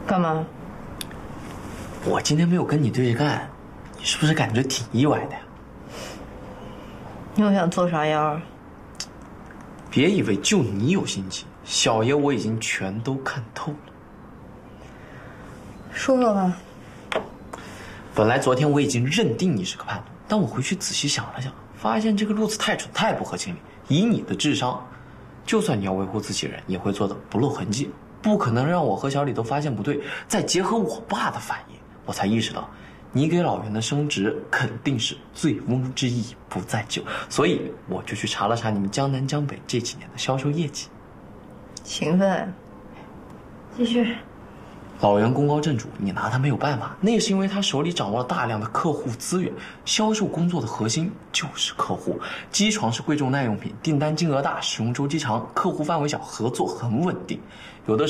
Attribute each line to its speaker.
Speaker 1: 干嘛？
Speaker 2: 我今天没有跟你对着干，你是不是感觉挺意外的呀？
Speaker 1: 你又想做啥呀？
Speaker 2: 别以为就你有心机，小爷我已经全都看透了。
Speaker 1: 说说吧。
Speaker 2: 本来昨天我已经认定你是个叛徒，但我回去仔细想了想，发现这个路子太蠢，太不合情理。以你的智商，就算你要维护自己人，也会做得不露痕迹，不可能让我和小李都发现不对。再结合我爸的反应，我才意识到，你给老袁的升职肯定是醉翁之意不在酒，所以我就去查了查你们江南江北这几年的销售业绩。
Speaker 1: 勤奋。继续。
Speaker 2: 老袁功高震主，你拿他没有办法，那是因为他手里掌握了大量的客户资源。销售工作的核心就是客户，机床是贵重耐用品，订单金额大，使用周期长，客户范围小，合作很稳定。有的时候